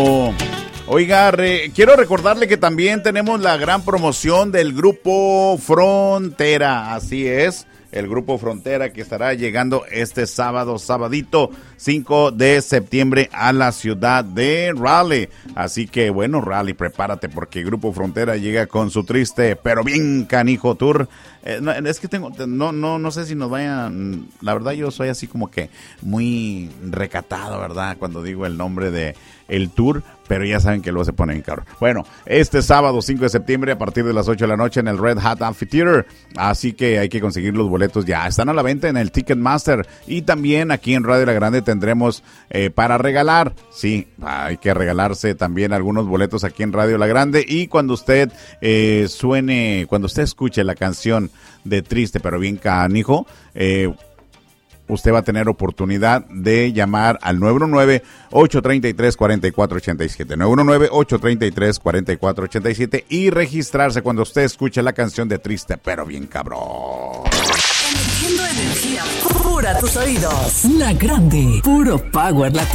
Oiga, quiero recordarle que también tenemos la gran promoción del Grupo Frontera, así es. El Grupo Frontera que estará llegando este sabadito 5 de septiembre a la ciudad de Raleigh. Así que bueno, Raleigh, prepárate porque Grupo Frontera llega con su triste pero bien canijo tour. Es que no sé si nos vayan, la verdad yo soy así como que muy recatado, ¿verdad? Cuando digo el nombre de el tour, pero ya saben que luego se pone en carro. Bueno, este sábado 5 de septiembre a partir de las 8 de la noche en el Red Hat Amphitheater, así que hay que conseguir los boletos ya. Están a la venta en el Ticketmaster y también aquí en Radio La Grande tendremos para regalar, sí, hay que regalarse también algunos boletos aquí en Radio La Grande y cuando usted cuando usted escuche la canción de Triste pero bien canijo, usted va a tener oportunidad de llamar al 919-833-4487, 919-833-4487 y registrarse cuando usted escuche la canción de Triste pero bien cabrón. Emitiendo energía pura a tus oídos. La Grande, puro power latino.